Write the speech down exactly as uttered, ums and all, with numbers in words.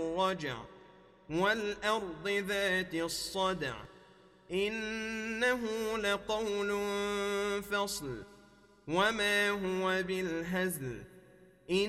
الرجع والأرض ذات الصدع إنه لقول فصل وما هو بالهزل